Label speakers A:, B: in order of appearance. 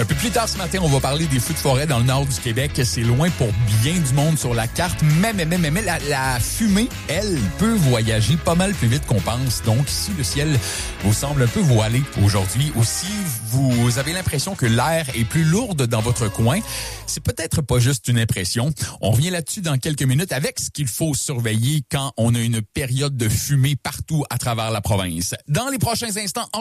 A: Un peu plus tard ce matin, on va parler des feux de forêt dans le nord du Québec. C'est loin pour bien du monde sur la carte, mais la fumée, elle, peut voyager pas mal plus vite qu'on pense. Donc, si le ciel vous semble un peu voilé aujourd'hui, ou si vous avez l'impression que l'air est plus lourde dans votre coin, c'est peut-être pas juste une impression. On revient là-dessus dans quelques minutes avec ce qu'il faut surveiller quand on a une période de fumée partout à travers la province. Dans les prochains instants,